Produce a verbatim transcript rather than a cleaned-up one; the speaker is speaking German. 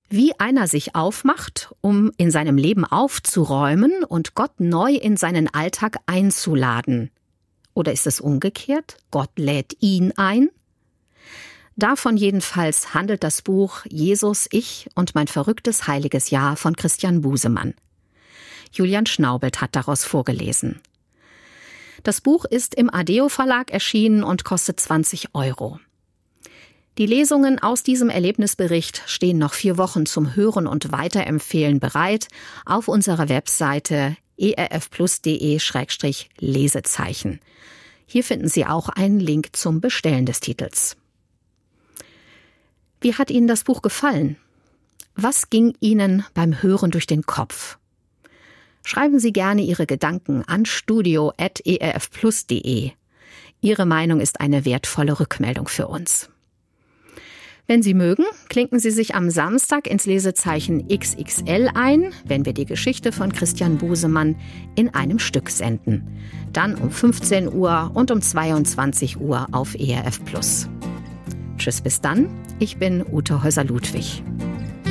Wie einer sich aufmacht, um in seinem Leben aufzuräumen und Gott neu in seinen Alltag einzuladen. Oder ist es umgekehrt? Gott lädt ihn ein? Davon jedenfalls handelt das Buch Jesus, ich und mein verrücktes heiliges Jahr von Christian Busemann. Julian Schnaubelt hat daraus vorgelesen. Das Buch ist im Adeo Verlag erschienen und kostet zwanzig Euro. Die Lesungen aus diesem Erlebnisbericht stehen noch vier Wochen zum Hören und Weiterempfehlen bereit auf unserer Webseite e r f plus punkt d e slash lesezeichen. Hier finden Sie auch einen Link zum Bestellen des Titels. Wie hat Ihnen das Buch gefallen? Was ging Ihnen beim Hören durch den Kopf? Schreiben Sie gerne Ihre Gedanken an studio at e r f plus punkt d e. Ihre Meinung ist eine wertvolle Rückmeldung für uns. Wenn Sie mögen, klinken Sie sich am Samstag ins Lesezeichen X X L ein, wenn wir die Geschichte von Christian Busemann in einem Stück senden. Dann um fünfzehn Uhr und um zweiundzwanzig Uhr auf E R F Plus. Tschüss, bis dann. Ich bin Ute Häuser-Ludwig.